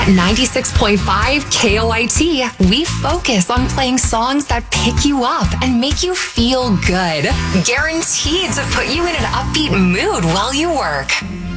At 96.5 KOIT, we focus on playing songs that pick you up and make you feel good. Guaranteed to put you in an upbeat mood while you work.